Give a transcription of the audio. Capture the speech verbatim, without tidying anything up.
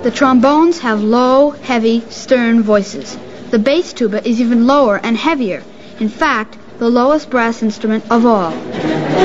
The trombones have low, heavy, stern voices. The bass tuba is even lower and heavier. In fact, the lowest brass instrument of all.